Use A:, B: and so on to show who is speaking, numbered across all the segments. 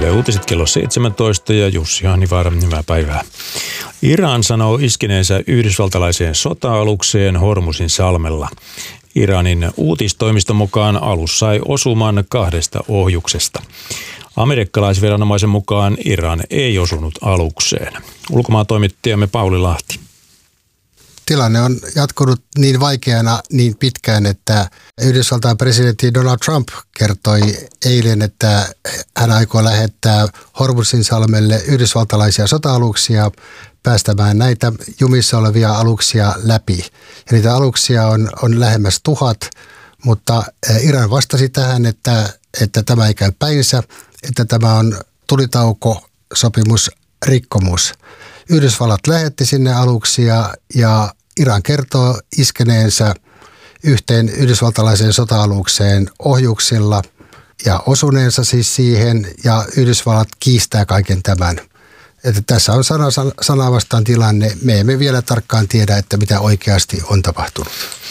A: Yle Uutiset kello 17 ja Jussi Hannivaara, hyvää päivää. Iran sanoo iskeneensä yhdysvaltalaiseen sota-alukseen Hormuzin salmella. Iranin uutistoimiston mukaan alus sai osuman 2 ohjuksesta. Amerikkalaisviranomaisen mukaan Iran ei osunut alukseen. Ulkomaantoimittajamme Pauli Lahti.
B: Tilanne on jatkunut niin vaikeana niin pitkään, että Yhdysvaltain presidentti Donald Trump kertoi eilen, että hän aikoo lähettää Hormuzin salmelle yhdysvaltalaisia sota-aluksia päästämään näitä jumissa olevia aluksia läpi. Ja niitä aluksia on lähemmäs 1000, mutta Iran vastasi tähän, että tämä ei käy päinsä, että tämä on tulitaukosopimusrikkomus. Yhdysvallat lähetti sinne aluksia ja Iran kertoo iskeneensä yhteen yhdysvaltalaiseen sota-alukseen ohjuksilla ja osuneensa siis siihen, ja Yhdysvallat kiistää kaiken tämän. Että tässä on sana vastaan tilanne. Me emme vielä tarkkaan tiedä, että mitä oikeasti on tapahtunut.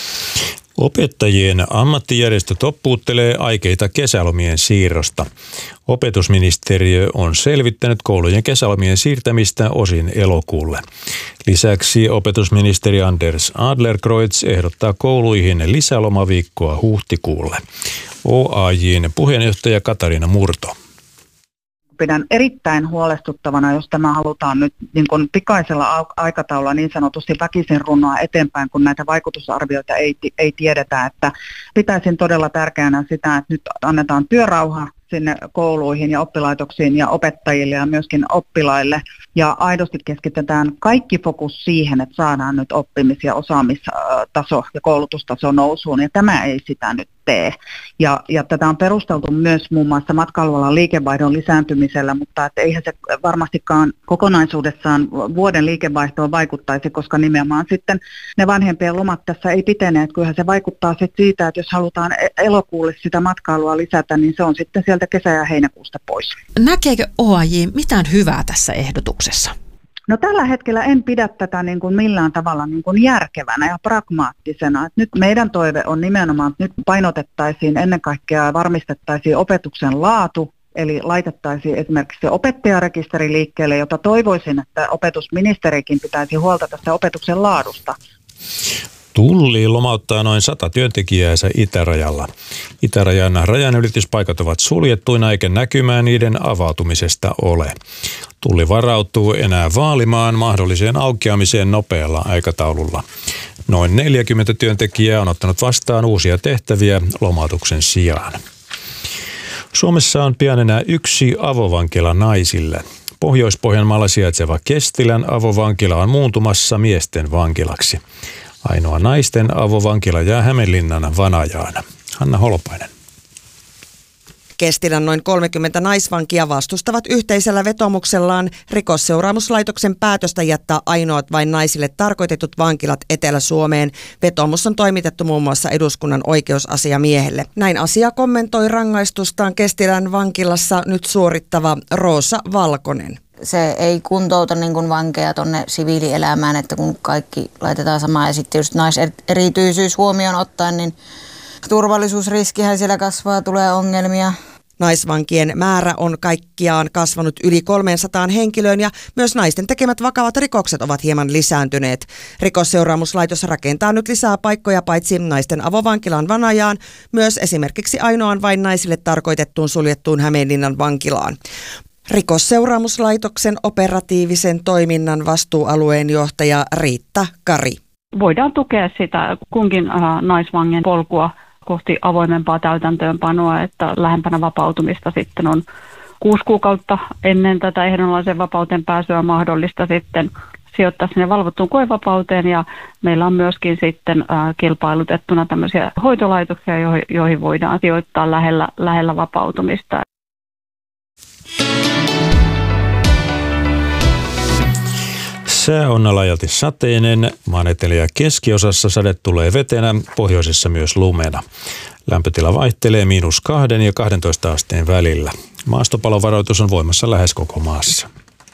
A: Opettajien ammattijärjestö toppuuttelee aikeita kesälomien siirrosta. Opetusministeriö on selvittänyt koulujen kesälomien siirtämistä osin elokuulle. Lisäksi opetusministeri Anders Adlercreutz ehdottaa kouluihin lisälomaviikkoa huhtikuulle. OAJ:n puheenjohtaja Katariina Murto.
C: Pidän erittäin huolestuttavana, jos tämä halutaan nyt niin kuin pikaisella aikataululla niin sanotusti väkisin runnoa eteenpäin, kun näitä vaikutusarvioita ei tiedetä. Että pitäisin todella tärkeänä sitä, että nyt annetaan työrauha sinne kouluihin ja oppilaitoksiin ja opettajille ja myöskin oppilaille. Ja aidosti keskitetään kaikki fokus siihen, että saadaan nyt oppimis- ja osaamistaso ja koulutustaso nousuun. Ja tämä ei sitä nyt tee. Ja tätä on perusteltu myös muun muassa matkailualan liikevaihdon lisääntymisellä, mutta että eihän se varmastikaan kokonaisuudessaan vuoden liikevaihtoon vaikuttaisi, koska nimenomaan sitten ne vanhempien lomat tässä ei pitene. Että kyllähän se vaikuttaa sitten siitä, että jos halutaan elokuulle sitä matkailua lisätä, niin se on sitten sieltä kesä- ja heinäkuusta pois.
D: Näkeekö OAJ mitään hyvää tässä ehdotuksessa?
C: No tällä hetkellä en pidä tätä niin kuin millään tavalla niin kuin järkevänä ja pragmaattisena. Että nyt meidän toive on nimenomaan, että nyt painotettaisiin ennen kaikkea ja varmistettaisiin opetuksen laatu, eli laitettaisiin esimerkiksi se opettajarekisteri liikkeelle, jota toivoisin, että opetusministerikin pitäisi huolta tästä opetuksen laadusta.
A: Tulli lomauttaa noin 100 työntekijäänsä itärajalla. Itärajan rajanylityspaikat ovat suljettuina eikä näkymää niiden avautumisesta ole. Tulli varautuu enää vaalimaan mahdolliseen aukeamiseen nopealla aikataululla. Noin 40 työntekijää on ottanut vastaan uusia tehtäviä lomautuksen sijaan. Suomessa on pian enää 1 avovankila naisille. Pohjois-Pohjanmaalla sijaitseva Kestilän avovankila on muuntumassa miesten vankilaksi. Ainoa naisten avovankila jää Hämeenlinnan Vanajaan. Hanna Holopainen.
E: Kestilän noin 30 naisvankia vastustavat yhteisellä vetomuksellaan Rikosseuraamuslaitoksen päätöstä jättää ainoat vain naisille tarkoitetut vankilat Etelä-Suomeen. Vetomus on toimitettu muun muassa eduskunnan oikeusasiamiehelle. Näin asia kommentoi rangaistustaan Kestilän vankilassa nyt suorittava Roosa Valkonen.
F: Se ei kuntouta niin kuin vankeja tuonne siviilielämään, että kun kaikki laitetaan samaan ja sitten just naiserityisyys huomioon ottaen, niin turvallisuusriskihän siellä kasvaa, tulee ongelmia.
E: Naisvankien määrä on kaikkiaan kasvanut yli 300 henkilöön ja myös naisten tekemät vakavat rikokset ovat hieman lisääntyneet. Rikosseuraamuslaitos rakentaa nyt lisää paikkoja paitsi naisten avovankilan Vanajaan, myös esimerkiksi ainoaan vain naisille tarkoitettuun suljettuun Hämeenlinnan vankilaan. Rikosseuraamuslaitoksen operatiivisen toiminnan vastuualueen johtaja Riitta Kari.
G: Voidaan tukea sitä kunkin naisvangin polkua kohti avoimempaa täytäntöönpanoa, että lähempänä vapautumista sitten on 6 kuukautta ennen tätä ehdonalaisen vapauteen pääsyä mahdollista sitten sijoittaa sinne valvottuun koevapauteen, ja meillä on myöskin sitten kilpailutettuna tämmöisiä hoitolaitoksia, joihin voidaan sijoittaa lähellä vapautumista.
A: Sää on laajalti sateinen, maan etelä- ja keskiosassa sade tulee vetenä, pohjoisessa myös lumena. Lämpötila vaihtelee -2 ja 12 asteen välillä. Maastopalovaroitus on voimassa lähes koko maassa.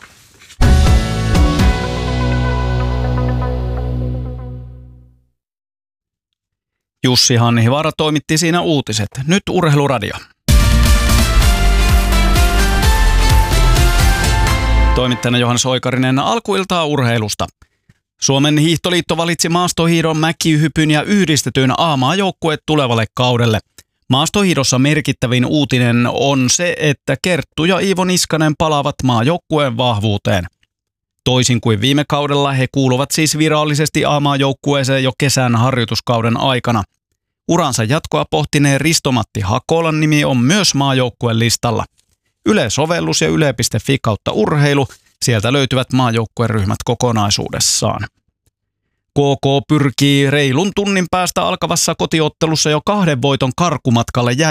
H: Jussi Hannivaara toimitti siinä uutiset. Nyt Urheiluradio. Toimittajana Johannes Oikarinen, alkuiltaa urheilusta. Suomen hiihtoliitto valitsi maastohiidon, mäkihypyn ja yhdistetyn A-maajoukkueet tulevalle kaudelle. Maastohiidossa merkittävin uutinen on se, että Kerttu ja Iivo Niskanen palaavat maajoukkueen vahvuuteen. Toisin kuin viime kaudella, he kuuluvat siis virallisesti A-maajoukkueeseen jo kesän harjoituskauden aikana. Uransa jatkoa pohtineen Risto-Matti Hakolan nimi on myös maajoukkueen listalla. Yle-sovellus ja yle.fi/urheilu, sieltä löytyvät maajoukkueen ryhmät kokonaisuudessaan. KK pyrkii reilun tunnin päästä alkavassa kotiottelussa jo 2 voiton karkumatkalle